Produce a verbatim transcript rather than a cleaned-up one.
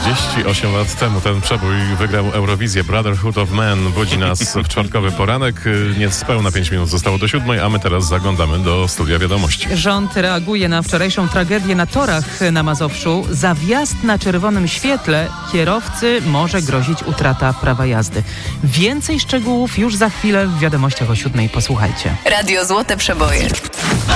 trzydzieści osiem lat temu ten przebój wygrał Eurowizję. Brotherhood of Man budzi nas w czwartkowy poranek. Niespełna pięć minut zostało do siódmej, a my teraz zaglądamy do studia wiadomości. Rząd reaguje na wczorajszą tragedię na torach na Mazowszu. Za wjazd na czerwonym świetle kierowcy może grozić utrata prawa jazdy. Więcej szczegółów już za chwilę w wiadomościach o siódmej. Posłuchajcie. Radio Złote Przeboje.